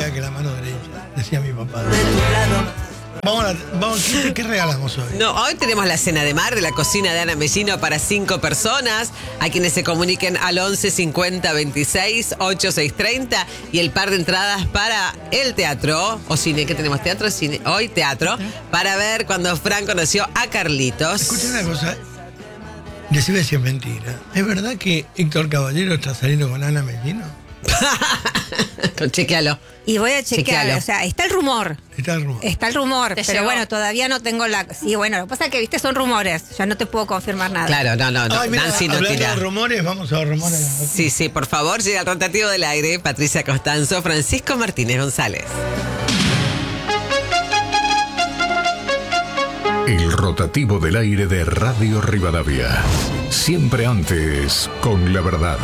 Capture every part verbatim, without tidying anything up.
izquierda que la mano derecha, decía mi papá. Vamos a la, vamos, ¿qué, ¿Qué regalamos hoy? No, hoy tenemos la cena de mar de la cocina de Ana Mellino para cinco personas, a quienes se comuniquen al once cincuenta veintiséis ochenta y seis treinta, y el par de entradas para el teatro, o cine, que tenemos teatro, cine, hoy teatro, para ver cuando Fran conoció a Carlitos. Escucha una cosa, decime si es mentira. ¿Es verdad que Héctor Caballero está saliendo con Ana Mellino? Chequealo. Y voy a chequear, Chequealo. o sea, está el rumor. Está el rumor. Está el rumor, Te pero llegó. bueno, todavía no tengo la... Sí, bueno, lo que pasa es que, viste, son rumores. Ya no te puedo confirmar nada. Claro, no, no, no. Ay, mira, Nancy no hablando tira. de rumores, vamos a los rumores. Sí, sí, por favor, llega al rotativo del aire. Patricia Costanzo, Francisco Martínez González. El rotativo del aire de Radio Rivadavia. Siempre antes con la verdad.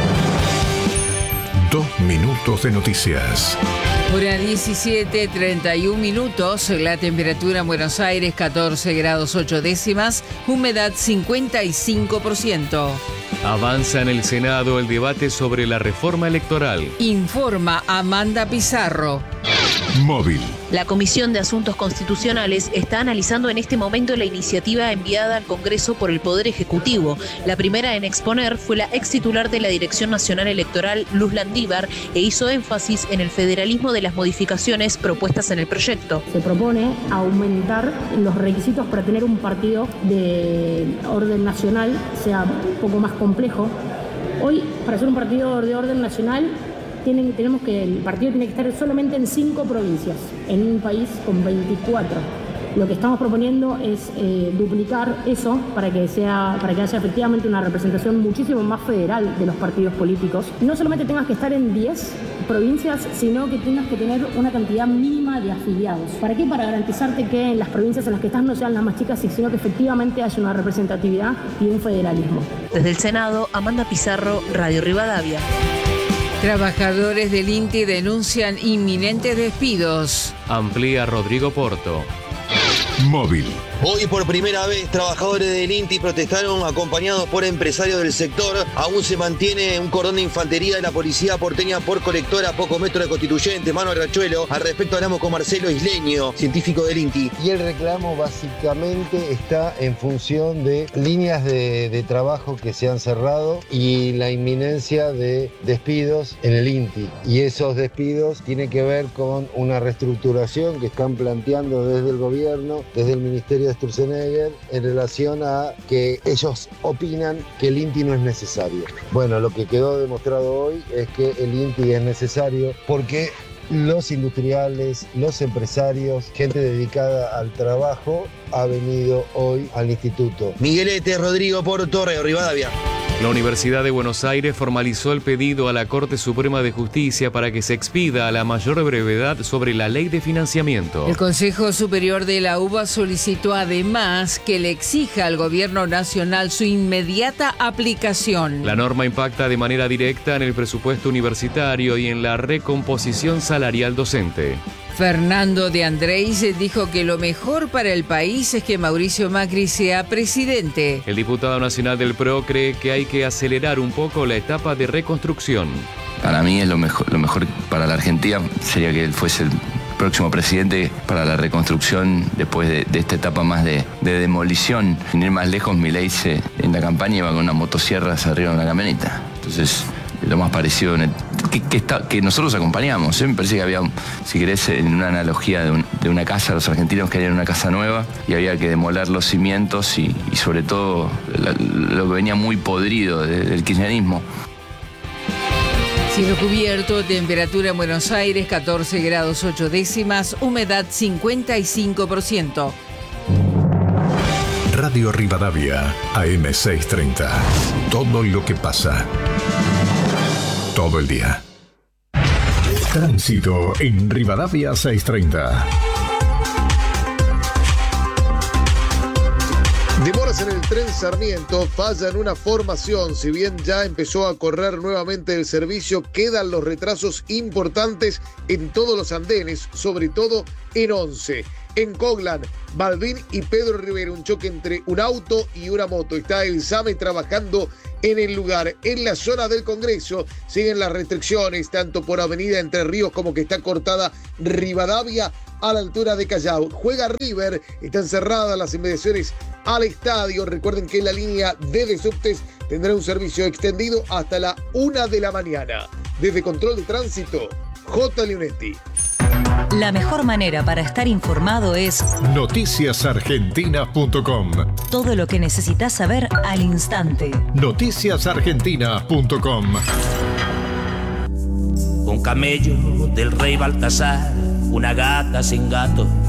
Dos minutos de noticias. Hora diecisiete, treinta y un minutos, la temperatura en Buenos Aires catorce grados ocho décimas, humedad cincuenta y cinco por ciento. Avanza en el Senado el debate sobre la reforma electoral. Informa Amanda Pizarro. Móvil. La Comisión de Asuntos Constitucionales está analizando en este momento la iniciativa enviada al Congreso por el Poder Ejecutivo. La primera en exponer fue la ex titular de la Dirección Nacional Electoral, Luz Landívar, e hizo énfasis en el federalismo de las modificaciones propuestas en el proyecto. Se propone aumentar los requisitos para tener un partido de orden nacional, sea un poco más complejo. Hoy, para ser un partido de orden nacional, Tienen, tenemos que, el partido tiene que estar solamente en cinco provincias, en un país con veinticuatro. Lo que estamos proponiendo es eh, duplicar eso para que, sea, para que haya efectivamente una representación muchísimo más federal de los partidos políticos. No solamente tengas que estar en diez provincias, sino que tengas que tener una cantidad mínima de afiliados. ¿Para qué? Para garantizarte que en las provincias en las que estás no sean las más chicas, sino que efectivamente haya una representatividad y un federalismo. Desde el Senado, Amanda Pizarro, Radio Rivadavia. Trabajadores del INTI denuncian inminentes despidos. Amplía Rodrigo Porto. Móvil. Hoy por primera vez trabajadores del INTI protestaron acompañados por empresarios del sector. Aún se mantiene un cordón de infantería de la policía porteña por Colectora a pocos metros de Constituyente, Manuel Rachuelo. Al respecto hablamos con Marcelo Isleño, científico del INTI. Y el reclamo básicamente está en función de líneas de, de trabajo que se han cerrado y la inminencia de despidos en el INTI. Y esos despidos tienen que ver con una reestructuración que están planteando desde el gobierno, desde el Ministerio de Sturzenegger, en relación a que ellos opinan que el INTI no es necesario. Bueno, lo que quedó demostrado hoy es que el INTI es necesario porque los industriales, los empresarios, gente dedicada al trabajo ha venido hoy al instituto. Miguelete, Rodrigo Porto, Radio Rivadavia. La Universidad de Buenos Aires formalizó el pedido a la Corte Suprema de Justicia para que se expida a la mayor brevedad sobre la ley de financiamiento. El Consejo Superior de la UBA solicitó además que le exija al Gobierno Nacional su inmediata aplicación. La norma impacta de manera directa en el presupuesto universitario y en la recomposición salarial docente. Fernando de Andrés dijo que lo mejor para el país es que Mauricio Macri sea presidente. El diputado nacional del P R O cree que hay que acelerar un poco la etapa de reconstrucción. Para mí es lo mejor, lo mejor para la Argentina sería que él fuese el próximo presidente para la reconstrucción después de, de esta etapa más de, de demolición. Sin ir más lejos, Milei se, en la campaña iba con una motosierra arriba de una camioneta. Entonces, lo más parecido en el, que, que, está, que nosotros acompañamos. ¿eh? Me parece que había, si querés, en una analogía de, un, de una casa, los argentinos querían una casa nueva y había que demoler los cimientos y, y sobre todo la, lo que venía muy podrido de, del kirchnerismo. Cielo cubierto, temperatura en Buenos Aires catorce grados ocho décimas, humedad cincuenta y cinco por ciento. Radio Rivadavia, A M seiscientos treinta. Todo lo que pasa. Todo el día. Tránsito en Rivadavia seiscientos treinta. Demoras en el tren Sarmiento, falla en una formación. Si bien ya empezó a correr nuevamente el servicio, quedan los retrasos importantes en todos los andenes, sobre todo en once. En Coglan, Balvin y Pedro Rivera, un choque entre un auto y una moto. Está el SAME trabajando en el lugar. En la zona del Congreso siguen las restricciones, tanto por Avenida Entre Ríos como que está cortada Rivadavia a la altura de Callao. Juega River, están cerradas las inmediaciones al estadio. Recuerden que la línea D de subtes tendrá un servicio extendido hasta la una de la mañana. Desde Control de Tránsito, J. Leonetti. La mejor manera para estar informado es noticias argentinas punto com. Todo lo que necesitas saber al instante. noticias argentinas punto com. Un camello del rey Baltasar, una gata sin gato,